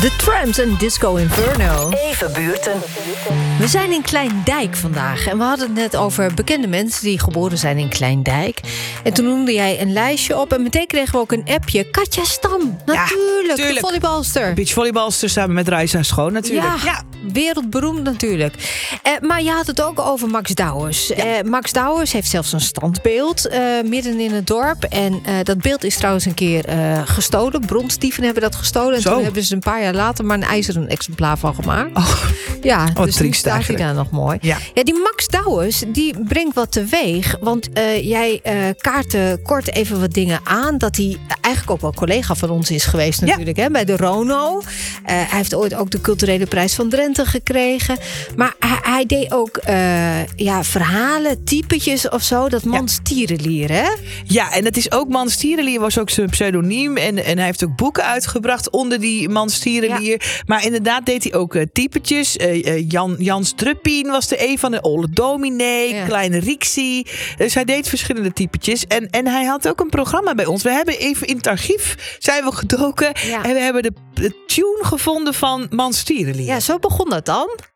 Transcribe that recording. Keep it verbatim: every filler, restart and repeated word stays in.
The Tramps en Disco Inferno. Even buurten. We zijn in Kleindijk vandaag en we hadden het net over bekende mensen die geboren zijn in Kleindijk. En toen noemde jij een lijstje op en meteen kregen we ook een appje. Katja Stam, natuurlijk, tuurlijk. de volleybalster. Beachvolleybalster samen met Raisa Schoon natuurlijk. Ja, ja, wereldberoemd natuurlijk. Eh, maar je had het ook over Max Douwers. Ja. Eh, Max Douwers heeft zelfs een standbeeld eh, midden in het dorp. En eh, dat beeld is trouwens een keer uh, gestolen. Bronsdieven hebben dat gestolen. En Zo. toen hebben ze een paar jaar later maar een ijzeren exemplaar van gemaakt. Oh, ja, wat dus nu triest staat hij eigenlijk. daar nog mooi. Ja. Ja, die Max Douwers, die brengt wat teweeg. Want uh, jij uh, kaartte kort even wat dingen aan. Dat hij eigenlijk ook wel collega van ons is geweest natuurlijk. Ja. Hè, bij de Rono. Uh, hij heeft ooit ook de culturele prijs van Drenthe gekregen. Maar hij, hij deed ook uh, ja, verhalen, typetjes of zo. Dat Mans Tierenlier, hè? Ja, en het is ook Mans Tierenlier was ook zijn pseudoniem. En, en hij heeft ook boeken uitgebracht onder die Mans Tierenlier. Ja. Maar inderdaad deed hij ook uh, typetjes. Uh, uh, Jan, Jans Druppien was er een van de Olle Dominee, ja. Kleine Rixie. Dus hij deed verschillende typetjes. En, en hij had ook een programma bij ons. We hebben even in het archief zijn we gedoken. Ja. En we hebben de, de tune gevonden van Mans Tierenlier. Ja, zo begon dat dan.